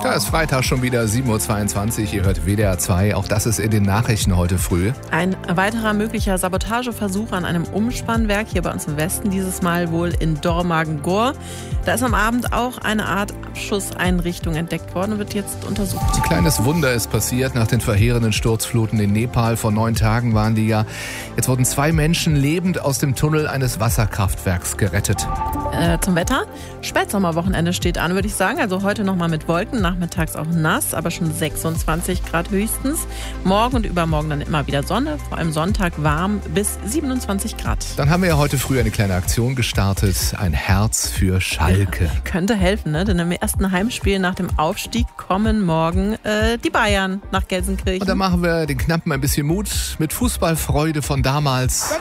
Ja, es ist Freitag schon wieder, 7.22 Uhr. Ihr hört WDR 2. Auch das ist in den Nachrichten heute früh. Ein weiterer möglicher Sabotageversuch an einem Umspannwerk hier bei uns im Westen. Dieses Mal wohl in Dormagen-Gur. Da ist am Abend auch eine Art Abschusseinrichtung entdeckt worden und wird jetzt untersucht. Ein kleines Wunder ist passiert nach den verheerenden Sturzfluten in Nepal. Vor 9 Tagen waren die ja. Jetzt wurden 2 Menschen lebend aus dem Tunnel eines Wasserkraftwerks gerettet. Zum Wetter. Spätsommerwochenende steht an, würde ich sagen. Also heute nochmal mit Wolken, nachmittags auch nass, aber schon 26 Grad höchstens. Morgen und übermorgen dann immer wieder Sonne, vor allem Sonntag warm bis 27 Grad. Dann haben wir ja heute früh eine kleine Aktion gestartet. Ein Herz für Schalke. Ja, könnte helfen, ne? Denn im ersten Heimspiel nach dem Aufstieg kommen morgen die Bayern nach Gelsenkirchen. Und dann machen wir den Knappen ein bisschen Mut mit Fußballfreude von damals.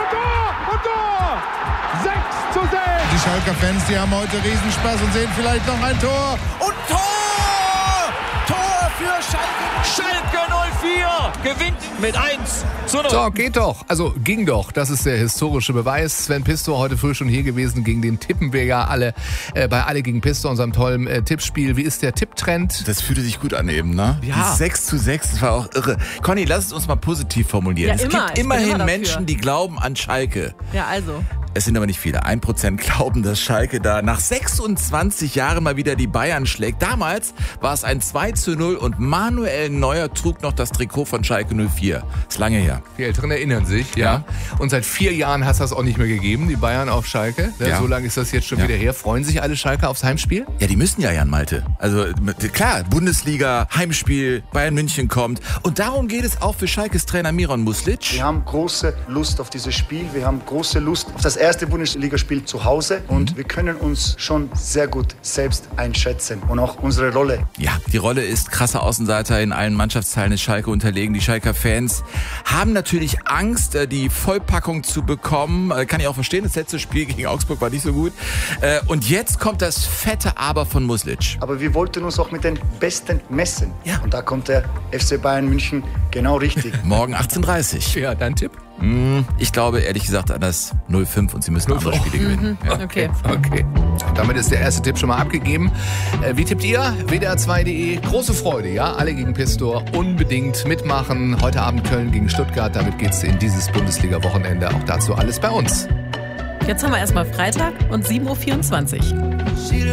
Die Schalker Fans, die haben heute Riesenspaß und sehen vielleicht noch ein Tor. Und Tor! Tor für Schalke! Schalke 04 gewinnt mit 1:0. So, geht doch. Also ging doch. Das ist der historische Beweis. Sven Pistor heute früh schon hier gewesen. Gegen den tippen wir ja alle bei Alle gegen Pistor, unserem tollen Tippspiel. Wie ist der Tipptrend? Das fühlte sich gut an eben, ne? Ja. 6:6, das war auch irre. Conny, lass es uns mal positiv formulieren. Ja, es gibt immerhin Menschen, die glauben an Schalke. Ja, also. Es sind aber nicht viele. 1% glauben, dass Schalke da nach 26 Jahren mal wieder die Bayern schlägt. Damals war es ein 2:0 und Manuel Neuer trug noch das Trikot von Schalke 04. Ist lange her. Die Älteren erinnern sich, ja. Und seit 4 Jahren hat es das auch nicht mehr gegeben, die Bayern auf Schalke. Ja. So lange ist das jetzt schon wieder her. Freuen sich alle Schalke aufs Heimspiel? Ja, die müssen ja, Jan Malte. Also klar, Bundesliga, Heimspiel, Bayern München kommt. Und darum geht es auch für Schalkes Trainer Miron Muslic. Wir haben große Lust auf dieses Spiel. Wir haben große Lust auf das erste Bundesligaspiel zu Hause. Und wir können uns schon sehr gut selbst einschätzen. Und auch unsere Rolle. Ja, die Rolle ist krasser Außenseiter in allen Mannschaftsteilen des Schalke unterlegen. Die Schalker Fans haben natürlich Angst, die Vollpackung zu bekommen. Kann ich auch verstehen, das letzte Spiel gegen Augsburg war nicht so gut. Und jetzt kommt das fette Aber von Muslic. Aber wir wollten uns auch mit den Besten messen. Ja. Und da kommt der FC Bayern München genau richtig. Morgen 18:30 Uhr. Ja, dein Tipp? Ich glaube ehrlich gesagt an das 0:5 und sie müssen andere Spiele gewinnen. Ja. Okay. Damit ist der erste Tipp schon mal abgegeben. Wie tippt ihr? WDR2.de. Große Freude, ja? Alle gegen Pistor. Unbedingt mitmachen. Heute Abend Köln gegen Stuttgart. Damit geht's in dieses Bundesliga-Wochenende. Auch dazu alles bei uns. Jetzt haben wir erstmal Freitag und 7.24 Uhr.